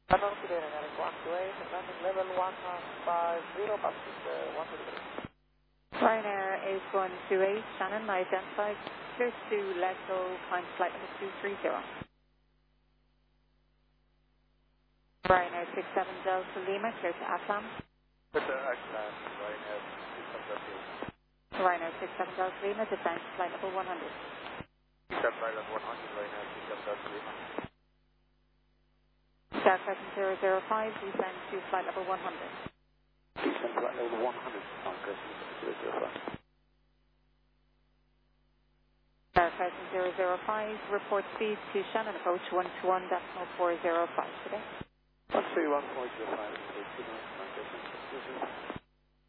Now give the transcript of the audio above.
Hello, today, Atlantic 128, Atlantic level 150, passing 123. Ryanair is 128, Shannon, identified, clear to let go, climb flight number 230. Ryanair 67 Delta Lima, clear to Atlam. Clear to Atlam, Ryanair 67 Delta. Ryanair 67 Delta Lima, descend to flight number 100. 67 flight level 100, Ryanair 67 Delta Lima. Star Crescent 005, descend to flight level 100. Descend flight level 100, Star Crescent 005. Star Crescent 005, report speed to Shannon, approach 121.405 today. 131.05,